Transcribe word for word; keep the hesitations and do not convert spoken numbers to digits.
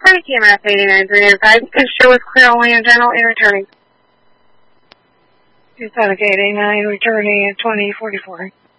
County T M S eighty-nine three eighty-five. This show was clear only in general and returning. Pacific eight eight nine, returning at twenty forty-four.